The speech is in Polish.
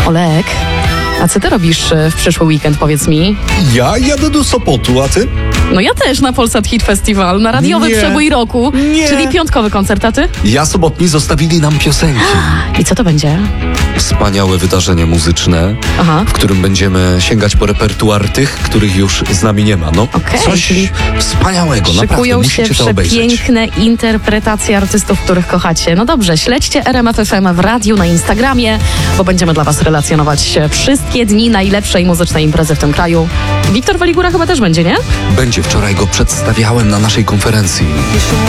Olek, a co ty robisz w przyszły weekend, powiedz mi? Ja jadę do Sopotu, a ty? No ja też na Polsat Hit Festival, na radiowy Nie. przebój roku, Nie. czyli piątkowy koncert, a ty? Ja Sobotni zostawili nam piosenki. I co to będzie? Wspaniałe wydarzenie muzyczne, Aha. w którym będziemy sięgać po repertuar tych, których już z nami nie ma. No, Okej, coś czyli wspaniałego, naprawdę, Szykują się musicie to obejrzeć. przepiękne interpretacje artystów, których kochacie. No dobrze, śledźcie RMF FM w radiu, na Instagramie, bo będziemy dla was relacjonować wszystkie dni najlepszej muzycznej imprezy w tym kraju. Wiktor Waligura chyba też będzie, nie? Będzie, wczoraj go przedstawiałem na naszej konferencji.